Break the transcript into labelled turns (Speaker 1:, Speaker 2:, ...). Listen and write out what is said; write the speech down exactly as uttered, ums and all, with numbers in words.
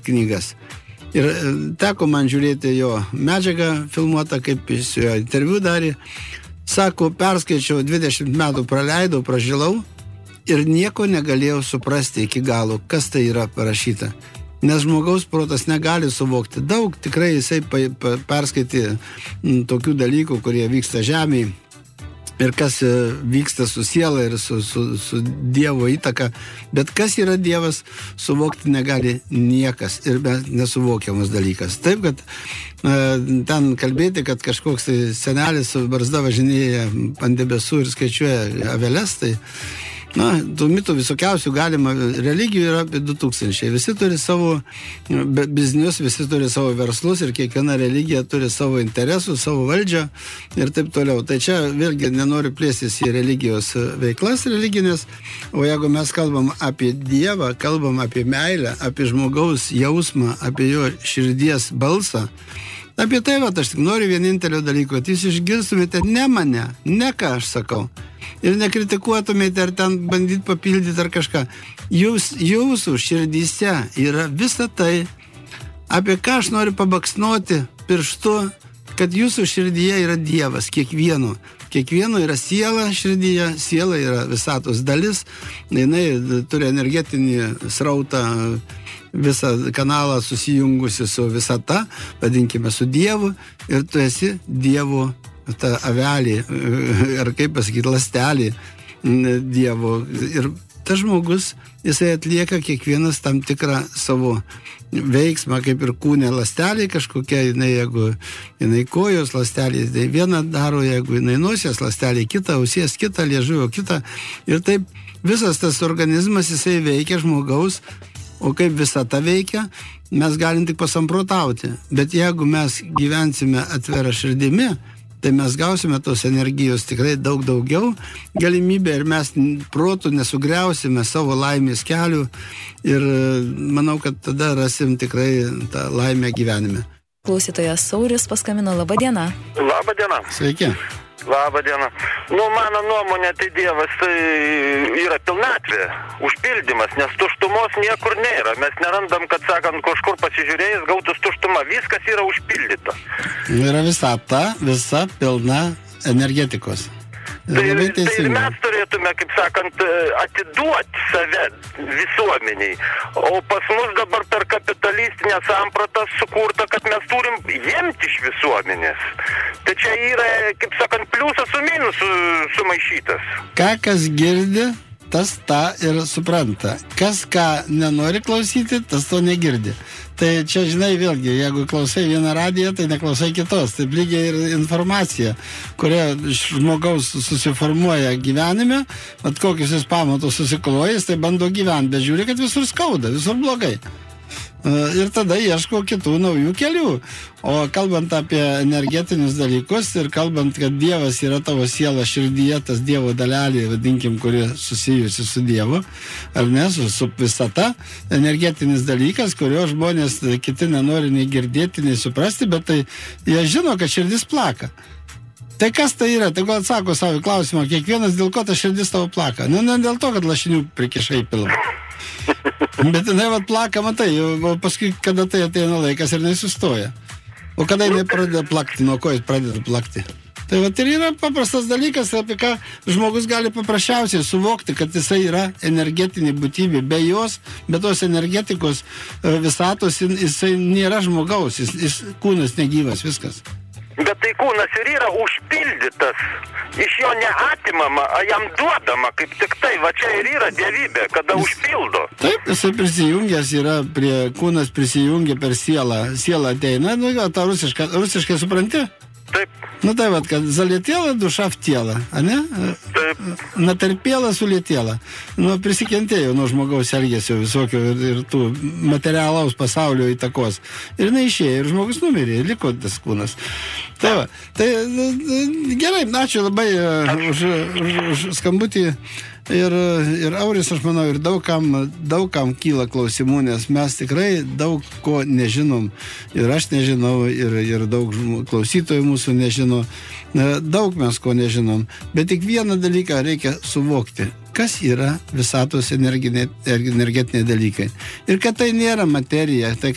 Speaker 1: knygas. Ir teko man žiūrėti jo medžiagą filmuotą, kaip jis jo interviu darė. Sako, perskaičiau, dvidešimt metų praleidau, pražilau ir nieko negalėjau suprasti iki galo, kas tai yra parašyta. Nes žmogaus protas negali suvokti. Daug tikrai jisai pa, pa, perskaitė m, tokių dalykų, kurie vyksta žemėje ir kas vyksta su siela ir su, su, su Dievo įtaka. Bet kas yra Dievas, suvokti negali niekas ir nesuvokiamas dalykas. Taip, kad e, ten kalbėti, kad kažkoks tai senelis su barzda važinėja ant debesų ir skaičiuoja aveles, tai na, tų mitų visokiausių galima, religijų yra apie du tūkstančiai. Visi turi savo biznius, visi turi savo verslus ir kiekviena religija turi savo interesų, savo valdžią ir taip toliau. Tai čia vėlgi nenoriu plėstis į religijos veiklas religinės, o jeigu mes kalbam apie Dievą, kalbam apie meilę, apie žmogaus jausmą, apie jo širdies balsą, apie tai, va, aš tik noriu vienintelio dalyko, kad jūs išgirstumėte ne mane, ne ką aš sakau. Ir nekritikuotumėte ar ten bandyti papildyti ar kažką. Jūs, jūsų širdyse yra visa tai, apie ką aš noriu pabaksnuoti pirštu, kad jūsų širdyje yra Dievas, kiekvieno. Kiekvieno yra siela širdyje, siela yra visatos dalis, jinai turi energetinį srautą, visą kanalą susijungusi su visata, vadinkime su Dievu, ir tu esi Dievo ta avelė, ar kaip pasakyti, lastelė Dievo. Ir tas žmogus, jisai atlieka kiekvienas tam tikrą savo veiksmą, kaip ir kūne lastelė kažkokia, jinai, jeigu jinai kojos lastelė, tai vieną daro, jeigu jinai nosies lastelė, kitą, ausies, kitą, liežuvio, kitą. Ir taip visas tas organizmas, jisai veikia žmogaus, o kaip visata veikia, mes galim tik pasamprotauti. Bet jeigu mes gyvensime atvira širdimi, tai mes gausime tos energijos tikrai daug daugiau galimybę ir mes protų nesugriausime savo laimės kelių ir manau, kad tada rasim tikrai tą laimę gyvenime.
Speaker 2: Klausytojas Sauris paskambino. Labą dieną.
Speaker 3: Labą dieną.
Speaker 1: Sveiki.
Speaker 3: Labą dieną. Nu, mano nuomonė, tai Dievas tai yra pilnatvė, užpildymas, nes tuštumos niekur nėra. Mes nerandam, kad, sakant, kažkur pasižiūrėjus, gautus tuštumą. Viskas yra užpildyta.
Speaker 1: Yra visata, visa pilna energetikos.
Speaker 3: Tai, tai mes turėtume, kaip sakant, atiduoti save visuomeniai. O pas mus dabar per kapitalistinę sampratą sukurta, kad mes turim jemti iš visuomenės. Tai čia yra, kaip sakant, pliusas su minusu sumaišytas.
Speaker 1: Ką kas girdi, tas tą ir supranta. Kas ką nenori klausyti, tas to negirdi. Tai čia, žinai, vėlgi, jeigu klausai vieną radiją, tai neklausai kitos. Taip lygiai ir informacija, kuria žmogaus susiformuoja gyvenime, vat kokius jis pamatus susiklojas, tai bando gyventi, bet žiūri, kad visur skauda, visur blogai. Ir tada ieško kitų naujų kelių. O kalbant apie energetinius dalykus ir kalbant, kad Dievas yra tavo siela širdyje, tas Dievo dalelė, vadinkim, kuri susijusi su Dievu, ar ne, su, su visata, energetinis dalykas, kurio žmonės kiti nenori nei girdėti, nei suprasti, bet tai jie žino, kad širdis plaka. Tai kas tai yra? Tai gal atsako savo klausimą, kiekvienas dėl ko ta širdis tavo plaka? Nu, ne dėl to, kad lašinių prikišai pilvą. Bet jinai vat plaka, matai, o paskui, kada tai ateina laikas ir jinai sustoja. O kada jinai pradeda plakti, nuo ko jis pradeda plakti? Tai vat ir yra paprastas dalykas, apie ką žmogus gali paprasčiausiai suvokti, kad jisai yra energetinė būtybė. Be jos, be tos energetikos visatos, jisai nėra žmogaus, jis, jis kūnas negyvas, viskas.
Speaker 3: Bet tai kūnas ir yra užpildytas, iš jo neatimama, o jam duodama, kaip tik tai, va čia ir yra dievybė, kada jis užpildo.
Speaker 1: Taip, jisai prisijungęs yra prie, kūnas prisijungia per sielą, siela ateina, nu, tą rusišką, rusiškai supranti?
Speaker 3: Taip.
Speaker 1: Nu tai vat, kad zalietėla, duša в тело, a ne?
Speaker 3: Taip.
Speaker 1: Natarpėla, sulietėla. Nu, prisikentėjo nuo žmogaus elgesio visokio ir, ir tų materialaus pasaulio įtakos. Ir jinai išėjo, ir žmogus numirė, liko tas kūnas. Tai va, tai gerai, ačiū labai už, už, už skambutį. Ir, ir Auris, aš manau, ir daugam, daugam kyla klausimų, nes mes tikrai daug ko nežinom. Ir aš nežinau, ir, ir daug klausytojų mūsų nežino. Daug mes ko nežinom. Bet tik vieną dalyką reikia suvokti. Kas yra visatos energetiniai dalykai. Ir kad tai nėra materija, tai